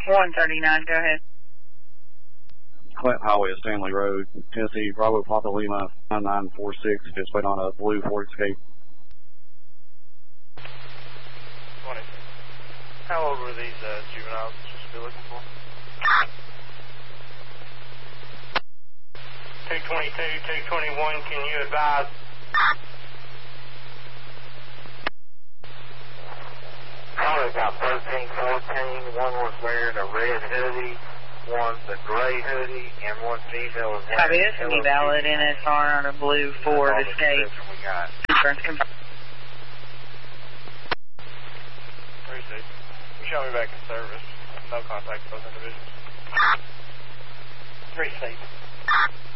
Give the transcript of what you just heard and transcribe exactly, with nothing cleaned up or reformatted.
one thirty-nine, go ahead. Clint Highway at Stanley Road, Tennessee, Bravo Papa Lima nine nine four six, just wait on a blue Ford Escape. twenty. How old were these uh, juveniles that you're still looking for? two twenty-two, two twenty-one, can you advise? Probably about thirteen, fourteen. One was wearing a red hoodie, one's a gray hoodie, and one female is wearing Copy, this is a valid N S R on a blue Ford Escape. We got. Insurance confirmed. Appreciate it. You show me back in service. No contact with those individuals. Appreciate it.